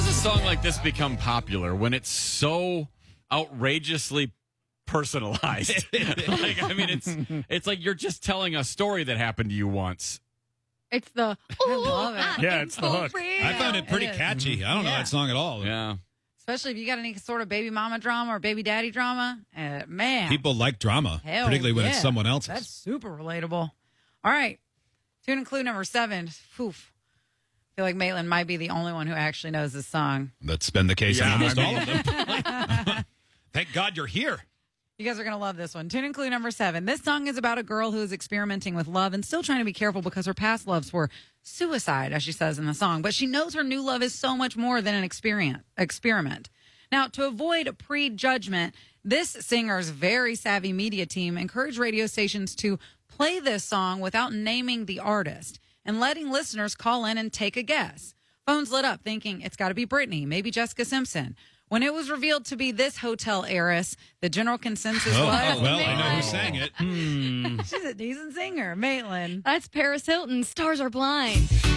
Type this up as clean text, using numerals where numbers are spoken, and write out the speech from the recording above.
does a song like this become popular when it's so outrageously personalized? It's like you're just telling a story that happened to you once. It's the it's the hook. I found it pretty catchy. I don't know that song at all. Yeah. Especially if you got any sort of baby mama drama or baby daddy drama. Man. People like drama, Hell particularly when it's yeah. someone else's. That's super relatable. All right. Tune and clue number 7. Oof. I feel like Maitland might be the only one who actually knows this song. That's been the case in almost all of them. Thank God you're here. You guys are going to love this one. Tune and clue number 7. This song is about a girl who is experimenting with love and still trying to be careful because her past loves were suicide, as she says in the song. But she knows her new love is so much more than an experiment. Now, to avoid prejudgment, this singer's very savvy media team encouraged radio stations to play this song without naming the artist and letting listeners call in and take a guess. Phones lit up thinking it's got to be Britney, maybe Jessica Simpson. When it was revealed to be this hotel heiress, the general consensus was... I know who sang it. She's a decent singer, Maitland. That's Paris Hilton. Stars Are Blind.